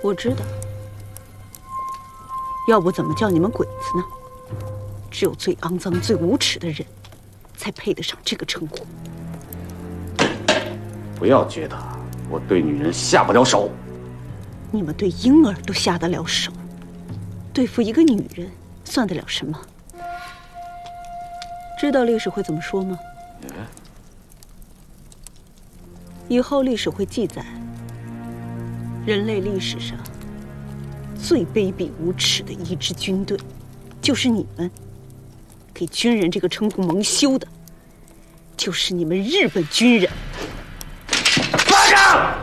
我知道，要不怎么叫你们鬼子呢？只有最肮脏、最无耻的人，才配得上这个称呼。 不要觉得我对女人下不了手。 你们对婴儿都下得了手，对付一个女人算得了什么？知道历史会怎么说吗？以后历史会记载，人类历史上最卑鄙无耻的一支军队，就是你们。给军人这个称呼蒙羞的，就是你们日本军人。 放下！